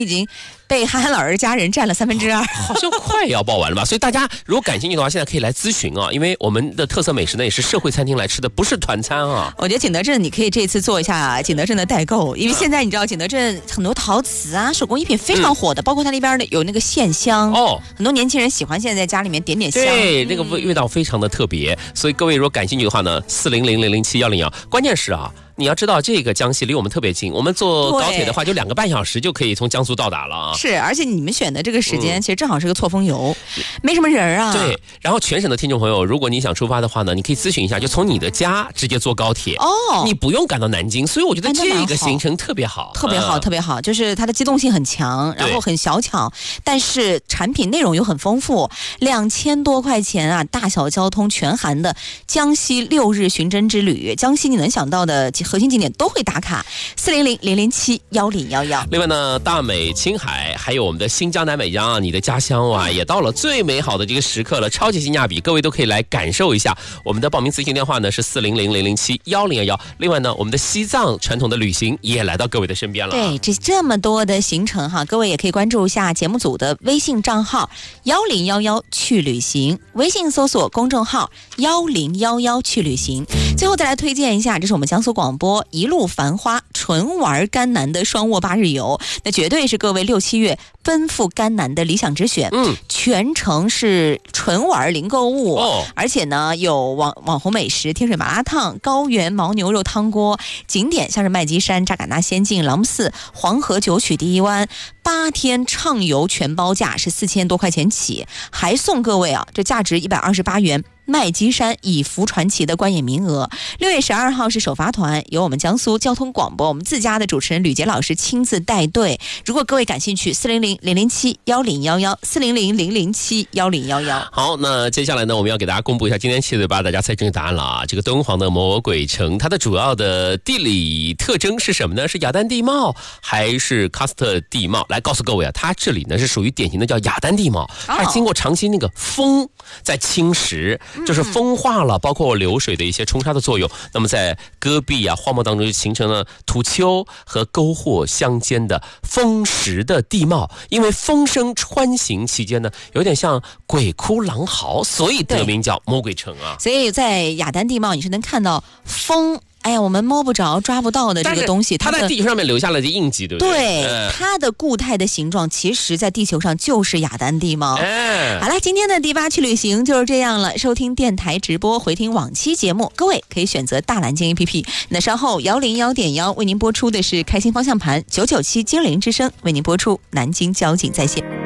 已经被憨憨老师家人占了2/3， 好像快要报完了吧？所以大家如果感兴趣的话，现在可以来咨询啊，因为我们的特色美食呢也是社会餐厅来吃的，不是团餐啊。 我觉得景德镇你可以这次做一下景德镇的代购，因为现在你知道景德镇很多陶瓷啊、手工艺品非常火的，包括它那边的有那个线香哦，很多年轻人喜欢现在在家里面点香， 对，那个味道非常的特别。所以各位如果感兴趣的话呢，400007101，关键是啊。你要知道，这个江西离我们特别近，我们坐高铁的话，就2个半小时就可以从江苏到达了啊。 是，而且你们选的这个时间，其实正好是个错峰游，没什么人啊。 对，然后全省的听众朋友，如果你想出发的话呢，你可以咨询一下，就从你的家直接坐高铁哦，你不用赶到南京，所以我觉得这个行程特别好， 特别好，特别好，就是它的机动性很强，然后很小巧，但是产品内容又很丰富，2000多块钱啊，大小交通全含的江西6日寻真之旅，江西你能想到的核心景点都会打卡，40000071011。 另外呢，大美、青海，还有我们的新疆、南北疆啊，你的家乡啊，也到了最美好的这个时刻了，超级性价比，各位都可以来感受一下。我们的报名咨询电话呢是40000071011。另外呢，我们的西藏传统的旅行也来到各位的身边了。 对，这么多的行程哈，各位也可以关注一下节目组的微信账号1011去旅行，微信搜索公众号1011去旅行。最后再来推荐一下，这是我们江苏广播一路繁花纯玩甘南的双卧8日游，那绝对是各位6、7月奔赴甘南的理想之选。全程是纯玩零购物，而且呢有网红美食、天水麻辣烫、高原牦牛肉汤锅，景点像是麦积山、扎尕那仙境、朗姆寺、黄河九曲第一湾，8天畅游全包价是4000多块钱起，还送各位啊这价值128元麦积山以福传奇的观演名额。6月12号是首发团，由我们江苏交通广播我们自家的主持人吕杰老师亲自带队。如果各位感兴趣，40000071011，40000071011。 好，那接下来呢，我们要给大家公布一下今天7嘴8大家猜正确答案了啊！这个敦煌的魔鬼城，它的主要的地理特征是什么呢？是雅丹地貌还是喀斯特地貌？来告诉各位啊，它这里呢是属于典型的叫雅丹地貌，它是经过长期那个风在侵蚀。就是风化了，包括流水的一些冲刷的作用，那么在戈壁啊、荒漠当中就形成了土丘和沟壑相间的风蚀的地貌。因为风声穿行期间呢，有点像鬼哭狼嚎，所以得名叫魔鬼城啊。 所以在雅丹地貌，你是能看到风。哎呀，我们摸不着、抓不到的这个东西， 它在地球上面留下了的印记，对不对？ 对，它的固态的形状，其实在地球上就是雅丹地貌。好了，今天的第8去旅行就是这样了。收听电台直播、回听往期节目，各位可以选择大蓝鲸 APP。那稍后101.1为您播出的是开心方向盘，997精灵之声为您播出南京交警在线。